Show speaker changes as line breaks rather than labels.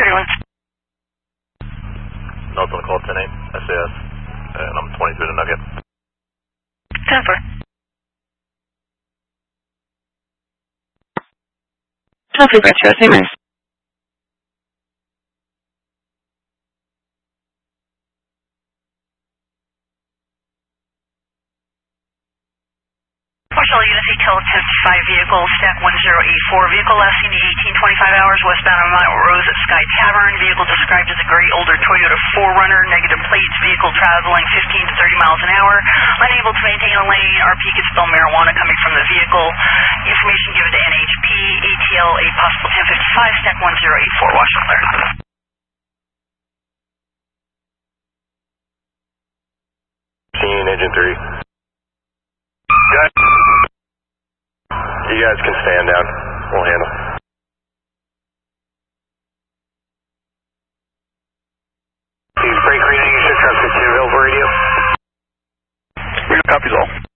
31.
Nothing to call 10-8, SAS, and I'm 23 to Nugget.
10-4. 10-4, Retro, same as.
Marshall Unity Teletype 5 vehicle, stack 1084. Vehicle last seen at 1825 hours westbound on Mount Rose at Sky Tavern. Vehicle described as a gray older Toyota 4Runner. Negative plates. Vehicle traveling 15 to 30 miles an hour. Unable to maintain a lane. RP could smell marijuana coming from the vehicle. Information given to NHP. ATL 8 possible 1055. Stack 1084. Washington clear.
Engine 3. You guys can stand down. We'll handle. Please break reading. You should trust the 2 radio.
Copies all.